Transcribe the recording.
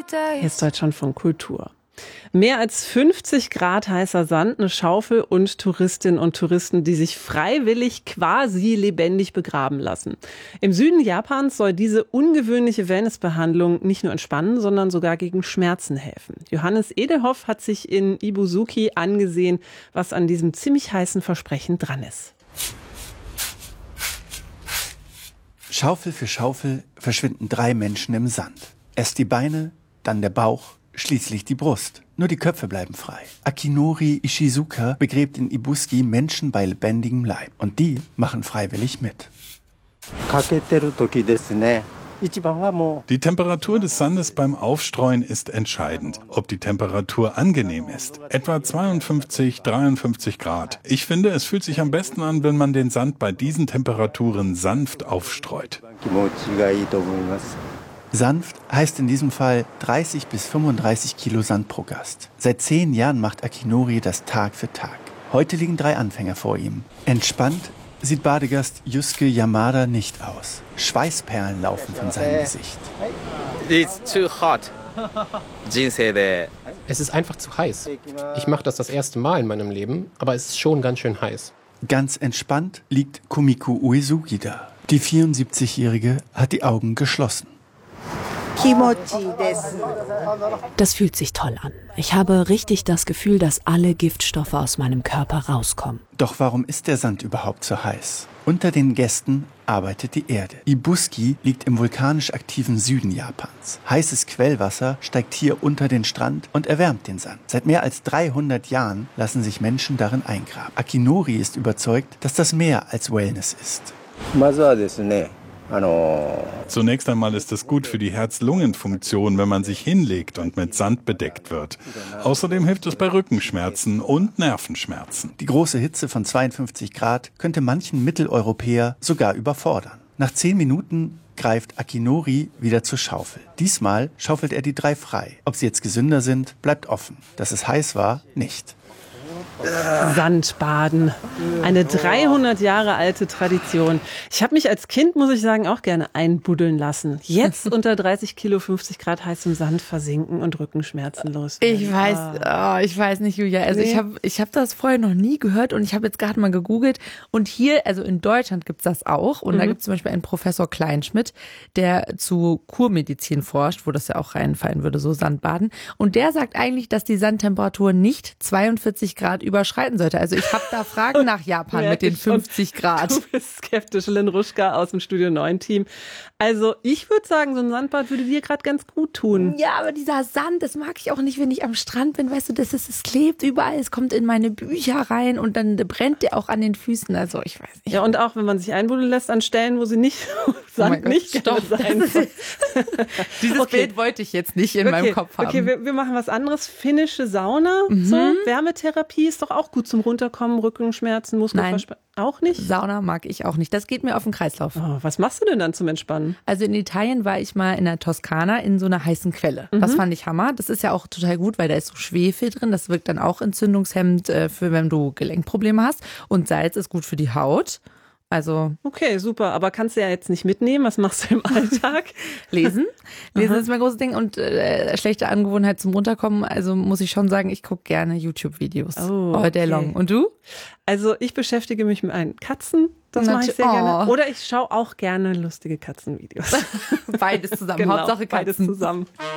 Hier ist Deutschlandfunk Kultur. Mehr als 50 Grad heißer Sand, eine Schaufel und Touristinnen und Touristen, die sich freiwillig quasi lebendig begraben lassen. Im Süden Japans soll diese ungewöhnliche Wellnessbehandlung nicht nur entspannen, sondern sogar gegen Schmerzen helfen. Johannes Edelhoff hat sich in Ibusuki angesehen, was an diesem ziemlich heißen Versprechen dran ist. Schaufel für Schaufel verschwinden 3 Menschen im Sand. Erst die Beine, dann der Bauch, schließlich die Brust. Nur die Köpfe bleiben frei. Akinori Ishizuka begräbt in Ibusuki Menschen bei lebendigem Leib. Und die machen freiwillig mit. Die Temperatur des Sandes beim Aufstreuen ist entscheidend. Ob die Temperatur angenehm ist. Etwa 52, 53 Grad. Ich finde, es fühlt sich am besten an, wenn man den Sand bei diesen Temperaturen sanft aufstreut. Sanft heißt in diesem Fall 30 bis 35 Kilo Sand pro Gast. Seit 10 Jahren macht Akinori das Tag für Tag. Heute liegen 3 Anfänger vor ihm. Entspannt sieht Badegast Yusuke Yamada nicht aus. Schweißperlen laufen von seinem Gesicht. It's too hot. Es ist einfach zu heiß. Ich mache das erste Mal in meinem Leben, aber es ist schon ganz schön heiß. Ganz entspannt liegt Kumiko Uesugi da. Die 74-Jährige hat die Augen geschlossen. Das fühlt sich toll an. Ich habe richtig das Gefühl, dass alle Giftstoffe aus meinem Körper rauskommen. Doch warum ist der Sand überhaupt so heiß? Unter den Gästen arbeitet die Erde. Ibusuki liegt im vulkanisch aktiven Süden Japans. Heißes Quellwasser steigt hier unter den Strand und erwärmt den Sand. Seit mehr als 300 Jahren lassen sich Menschen darin eingraben. Akinori ist überzeugt, dass das mehr als Wellness ist. Zunächst einmal ist es gut für die Herz-Lungen-Funktion, wenn man sich hinlegt und mit Sand bedeckt wird. Außerdem hilft es bei Rückenschmerzen und Nervenschmerzen. Die große Hitze von 52 Grad könnte manchen Mitteleuropäer sogar überfordern. Nach 10 Minuten greift Akinori wieder zur Schaufel. Diesmal schaufelt er die 3 frei. Ob sie jetzt gesünder sind, bleibt offen. Dass es heiß war, nicht. Sandbaden. Eine 300 Jahre alte Tradition. Ich habe mich als Kind, muss ich sagen, auch gerne einbuddeln lassen. Jetzt unter 30 Kilo, 50 Grad heißem Sand versinken und Rückenschmerzen loswerden. Ich weiß nicht, Julia. Also ich hab das vorher noch nie gehört und ich habe jetzt gerade mal gegoogelt. Und hier, also in Deutschland gibt's das auch. Und da gibt es zum Beispiel einen Professor Kleinschmidt, der zu Kurmedizin forscht, wo das ja auch reinfallen würde, so Sandbaden. Und der sagt eigentlich, dass die Sandtemperatur nicht 42 Grad überschreiten sollte. Also ich habe da Fragen nach Japan mit den 50 Grad. Du bist skeptisch, Lynn Ruschka aus dem Studio 9 Team. Also ich würde sagen, so ein Sandbad würde dir gerade ganz gut tun. Ja, aber dieser Sand, das mag ich auch nicht, wenn ich am Strand bin. Weißt du, es klebt überall, es kommt in meine Bücher rein und dann brennt der auch an den Füßen. Also ich weiß nicht. Ja, und auch wenn man sich einbuddeln lässt an Stellen, wo sie nicht Sand nicht gerne sein soll. Dieses Bild wollte ich jetzt nicht in meinem Kopf haben. Okay, wir machen was anderes. Finnische Sauna, so Wärmetherapie ist doch auch gut zum Runterkommen, Rückenschmerzen, Muskelverspannung. Auch nicht? Sauna mag ich auch nicht. Das geht mir auf den Kreislauf. Oh, was machst du denn dann zum Entspannen? Also in Italien war ich mal in der Toskana in so einer heißen Quelle. Das fand ich Hammer. Das ist ja auch total gut, weil da ist so Schwefel drin. Das wirkt dann auch entzündungshemmend, für wenn du Gelenkprobleme hast. Und Salz ist gut für die Haut. Also okay, super. Aber kannst du ja jetzt nicht mitnehmen. Was machst du im Alltag? Lesen. Lesen ist mein großes Ding. Und schlechte Angewohnheit zum Runterkommen. Also muss ich schon sagen, ich gucke gerne YouTube-Videos. All day long. Und du? Also ich beschäftige mich mit meinen Katzen. Das mache ich sehr gerne. Oder ich schaue auch gerne lustige Katzenvideos. Beides zusammen. Genau, Hauptsache Katzen. Beides zusammen.